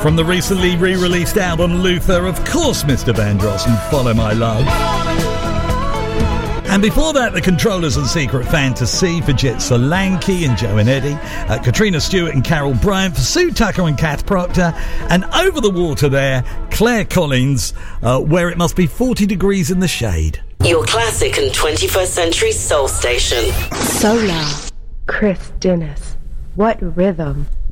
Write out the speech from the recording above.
From the recently re-released album Luther, of course, Mr. Vandross and Follow My Love. And before that, The Controllers and Secret Fantasy for Jet Solanke and Joe and Eddie, Katrina Stewart and Carol Bryant for Sue Tucker and Kath Proctor, and Over the Water there, Claire Collins, Where It Must Be 40 Degrees in the Shade. Your classic and 21st century soul station. Solar. Chris Dennis. What rhythm?